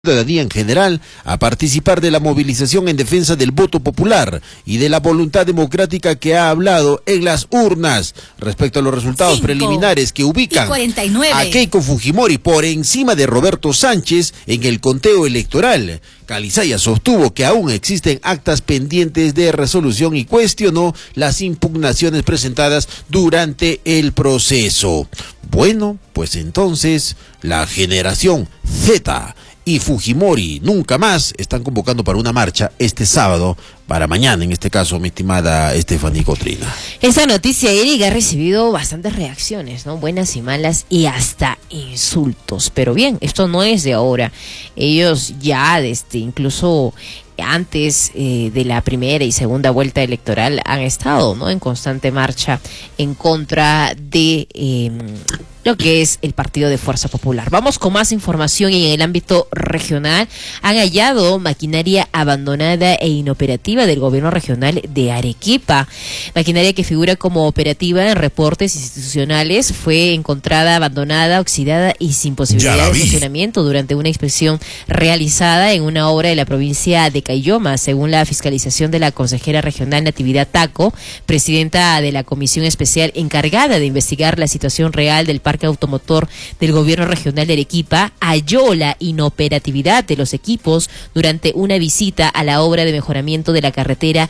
Ciudadanía en general a participar de la movilización en defensa del voto popular y de la voluntad democrática que ha hablado en las urnas respecto a los resultados preliminares que ubican a Keiko Fujimori por encima de Roberto Sánchez en el conteo electoral. Calizaya sostuvo que aún existen actas pendientes de resolución y cuestionó las impugnaciones presentadas durante el proceso. Bueno, pues entonces la generación Z y Fujimori Nunca Más están convocando para una marcha este sábado, para mañana en este caso, mi estimada Estefanía Cotrina. Esta noticia, Eric, ha recibido bastantes reacciones, ¿no? Buenas y malas y hasta insultos. Pero bien, esto no es de ahora. Ellos ya incluso antes de la primera y segunda vuelta electoral han estado, ¿no?, en constante marcha en contra de lo que es el Partido de Fuerza Popular. Vamos con más información. En el ámbito regional han hallado maquinaria abandonada e inoperativa del gobierno regional de Arequipa. Maquinaria que figura como operativa en reportes institucionales fue encontrada abandonada, oxidada y sin posibilidad de funcionamiento durante una inspección realizada en una obra de la provincia de Caylloma, según la fiscalización de la consejera regional Natividad Taco, presidenta de la comisión especial encargada de investigar la situación real del parque automotor del gobierno regional de Arequipa. Halló la inoperatividad de los equipos durante una visita a la obra de mejoramiento de la carretera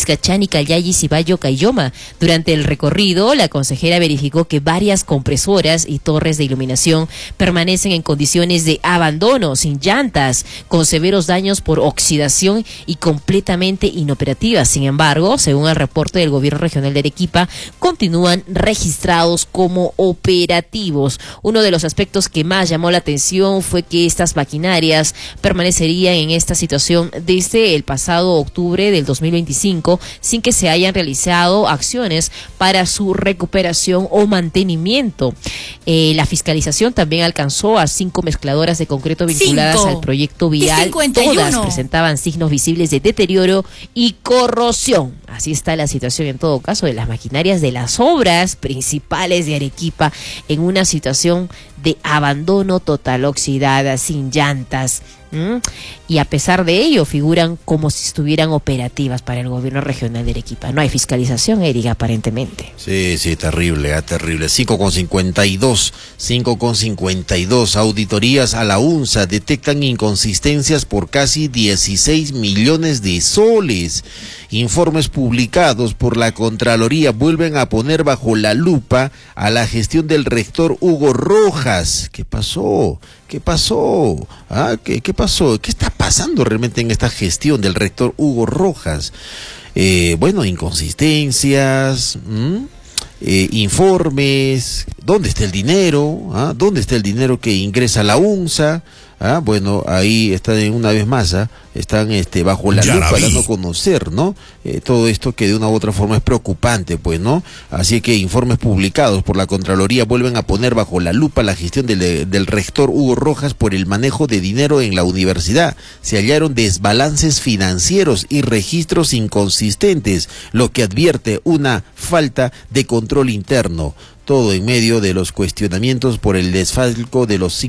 Vizcachani-Callay-Cibayo-Caylloma. Durante el recorrido, la consejera verificó que varias compresoras y torres de iluminación permanecen en condiciones de abandono, sin llantas, con severos daños por oxidación y completamente inoperativas. Sin embargo, según el reporte del gobierno regional de Arequipa, continúan registrados como operativos. Uno de los aspectos que más llamó la atención fue que estas maquinarias permanecerían en esta situación desde el pasado octubre del 2025 sin que se hayan realizado acciones para su recuperación o mantenimiento. La fiscalización también alcanzó a 5 mezcladoras de concreto vinculadas al proyecto vial. Todas presentaban signos visibles de deterioro y corrosión. Así está la situación en todo caso de las maquinarias de las obras principales de Arequipa, en una situación de abandono total, oxidada, sin llantas. Y a pesar de ello figuran como si estuvieran operativas para el gobierno regional de Arequipa. No hay fiscalización, Eric, aparentemente. Sí, terrible, terrible. 5,52. Auditorías a la UNSA detectan inconsistencias por casi 16 millones de soles. Informes publicados por la Contraloría vuelven a poner bajo la lupa a la gestión del rector Hugo Rojas. ¿Qué pasó? ¿Qué pasó? ¿Qué pasó? ¿Qué está pasando realmente en esta gestión del rector Hugo Rojas? Inconsistencias, informes. ¿Dónde está el dinero? ¿Dónde está el dinero que ingresa a la UNSA? Ahí están una vez más, están bajo la lupa dando a conocer, ¿no? Todo esto que de una u otra forma es preocupante, pues, ¿no? Así que informes publicados por la Contraloría vuelven a poner bajo la lupa la gestión del rector Hugo Rojas por el manejo de dinero en la universidad. Se hallaron desbalances financieros y registros inconsistentes, lo que advierte una falta de control interno. Todo en medio de los cuestionamientos por el desfalco de los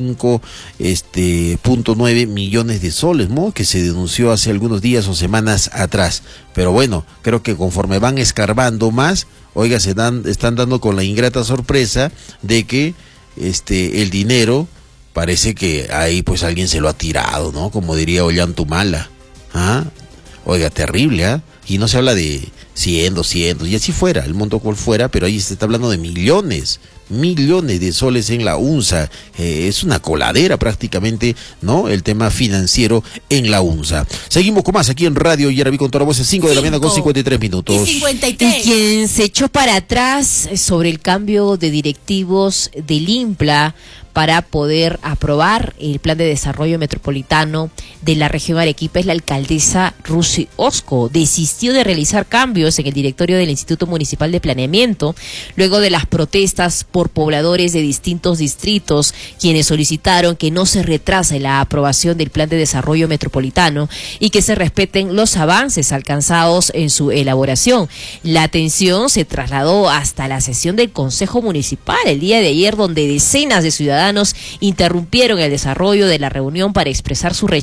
5.9 millones de soles, ¿no?, que se denunció hace algunos días o semanas atrás. Pero bueno, creo que conforme van escarbando más, están dando con la ingrata sorpresa de que el dinero parece que ahí pues alguien se lo ha tirado, ¿no? Como diría Ollantumala. Terrible, Y no se habla de 100, 200, y así fuera, el monto cual fuera, pero ahí se está hablando de millones de soles en la UNSA. Es una coladera prácticamente, ¿no?, el tema financiero en la UNSA. Seguimos con más aquí en Radio Yaraví con toda la voz, 5 de la mañana con 53 minutos. Y quien se echó para atrás sobre el cambio de directivos del INPLA para poder aprobar el plan de desarrollo metropolitano de la región Arequipa es la alcaldesa Rusi Osco. Desistió de realizar cambios en el directorio del Instituto Municipal de Planeamiento luego de las protestas por pobladores de distintos distritos, quienes solicitaron que no se retrase la aprobación del plan de desarrollo metropolitano y que se respeten los avances alcanzados en su elaboración. La atención se trasladó hasta la sesión del Consejo Municipal el día de ayer, donde decenas de ciudadanos ciudadanos interrumpieron el desarrollo de la reunión para expresar su rechazo